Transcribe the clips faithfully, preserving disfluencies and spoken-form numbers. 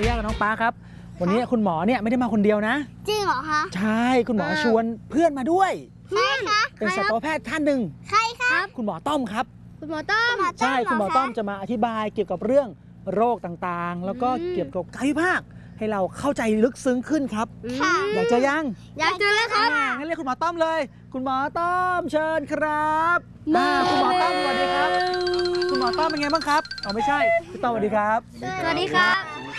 ย่ากับน้องป้าครับวันนี้คุณหมอเนี่ยไม่ได้มาคนเดียวนะจริงเหรอคะใช่คุณหมอชวนเพื่อนมาด้วยใช่คะเป็นสัตวแพทย์ท่านหนึ่งใครครับคุณหมอต้อมครับคุณหมอต้อมใช่คุณหมอต้อมจะมาอธิบายเกี่ยวกับเรื่องโรคต่างๆแล้วก็เกี่ยวกับกายภาพให้เราเข้าใจลึกซึ้งขึ้นครับอยากเจอยังอยากเจอเลยครับงั้นเรียกคุณหมอต้อมเลยคุณหมอต้อมเชิญครับคุณหมอต้อมสวัสดีครับคุณหมอต้อมเป็นไงบ้างครับอ๋อไม่ใช่คุณต้อมสวัสดีครับสวัสดีครับ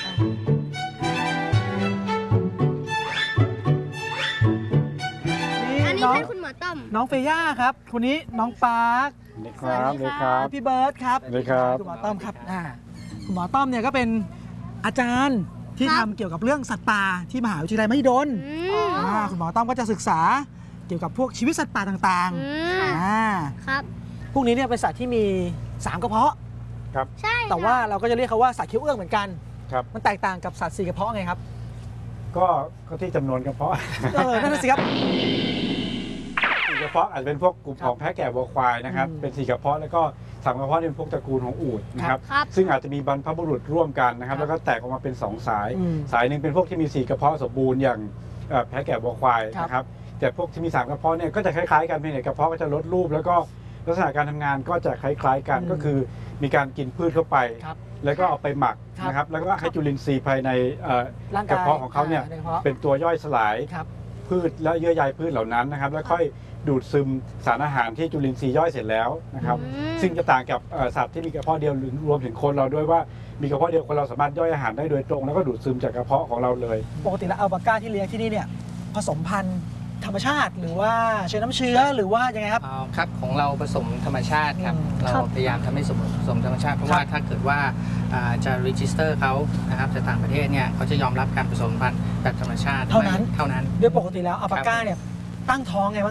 อันนี้เป็นคุณหมอต้อมน้องเฟย่าครับคนนี้น้องปาร์คสวัสดีครับพี่เบิร์ดครับสวัสดีครับคุณหมอต้อมครับคุณหมอต้อมเนี่ยก็เป็นอาจารย์ที่ทำเกี่ยวกับเรื่องสัตว์ป่าที่มหาวิทยาลัยมหิดลคุณหมอต้อมก็จะศึกษาเกี่ยวกับพวกชีวิตสัตว์ป่าต่างๆครับพวกนี้เนี่ยเป็นสัตว์ที่มีสามกระเพาะครับใช่แต่ว่าเราก็จะเรียกเขาว่าสัตว์เคี้ยวเอื้องเหมือนกันครับมันแตกต่างกับสัตว์สี่กระเพาะไงครับก็ก็ที่จำนวนกระเพาะเออนั่นสิครับสี่กระเพาะอาจจะเป็นพวกกลุ่มของแพะแกะวัวควายนะครับเป็นสี่กระเพาะแล้วก็สามกระเพาะเป็นพวกตระกูลของอูฐนะครับซึ่งอาจจะมีบรรพบุรุษร่วมกันนะครับแล้วก็แตกออกมาเป็นสองสายสายหนึ่งเป็นพวกที่มีสี่กระเพาะสมบูรณ์อย่างแพะแกะวัวควายนะครับแต่พวกที่มีสามกระเพาะเนี่ยก็จะคล้ายๆกันเพียงแต่กระเพาะก็จะลดรูปแล้วก็ลักษณะการทำงานก็จะคล้ายๆกันก็คือมีการกินพืชเข้าไปแล้วก็เอาไปหมักนะครับแล้วก็ให้จุลินทรีย์ภายในกระเพาะของเขาเนี่ยเป็นตัวย่อยสลายพืชและเยื่อใยพืชเหล่านั้นนะครับแล้วค่อยดูดซึมสารอาหารที่จุลินทรีย์ย่อยเสร็จแล้วนะครับซึ่งจะต่างกับสัตว์ที่มีกระเพาะเดียวรวมถึงคนเราด้วยว่ามีกระเพาะเดียวคนเราสามารถย่อยอาหารได้โดยตรงแล้วก็ดูดซึมจากกระเพาะของเราเลยปกติแล้วอัลปาก้าที่เลี้ยงที่นี่เนี่ยผสมพันธุ์ธรรมชาติหรือว่าเชื้อน้ำเชื้อหรือว่ายังไงครับครับของเราผสมธรรมชาติครับเราพยายามทำให้ผสมธรรมชาติเพราะว่าถ้าเกิดว่าจะรีจิสเตอร์เขานะครับจากต่างประเทศเนี่ยเขาจะยอมรับการผสมพันธุ์แบบธรรมชาติเท่านั้นเท่านั้นโดยปกติแล้วอัลปาก้าเนี่ยตั้งท้องไง